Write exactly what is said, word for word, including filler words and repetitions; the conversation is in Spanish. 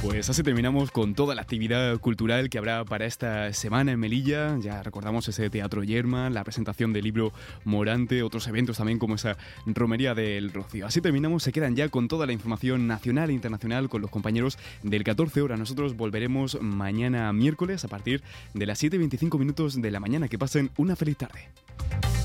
Pues así terminamos con toda la actividad cultural que habrá para esta semana en Melilla. Ya recordamos ese Teatro Yerma, la presentación del libro Morante, otros eventos también como esa Romería del Rocío. Así terminamos, se quedan ya con toda la información nacional e internacional con los compañeros del catorce horas. Nosotros volveremos mañana miércoles a partir de las siete y veinticinco minutos de la mañana. Que pasen una feliz tarde.